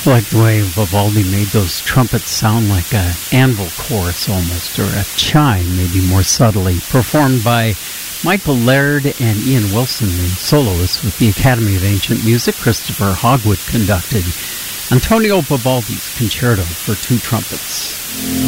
like the way Vivaldi made those trumpets sound like an anvil chorus almost, or a chime, maybe more subtly. Performed by Michael Laird and Ian Wilson, the soloists with the Academy of Ancient Music. Christopher Hogwood conducted Antonio Vivaldi's Concerto for Two Trumpets.